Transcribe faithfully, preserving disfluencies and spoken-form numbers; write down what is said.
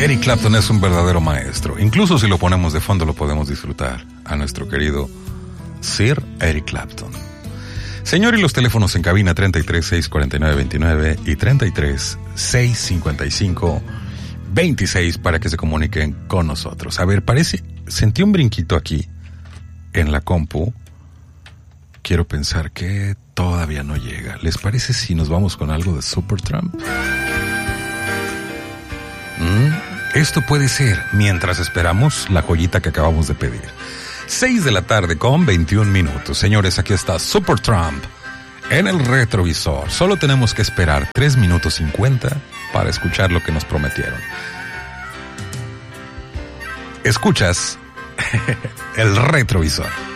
Eric Clapton es un verdadero maestro. Incluso si lo ponemos de fondo lo podemos disfrutar. A nuestro querido Sir Eric Clapton. Señor, y los teléfonos en cabina treinta y tres, seiscientos cuarenta y nueve, veintinueve y treinta y tres, seiscientos cincuenta y cinco, veintiséis para que se comuniquen con nosotros. A ver, parece, sentí un brinquito aquí en la compu. Quiero pensar que todavía no llega. ¿Les parece si nos vamos con algo de Supertramp? ¿Mm? Esto puede ser mientras esperamos la joyita que acabamos de pedir. seis de la tarde con veintiún minutos. Señores, aquí está Supertramp en el retrovisor. Solo tenemos que esperar tres minutos cincuenta para escuchar lo que nos prometieron. Escuchas el retrovisor.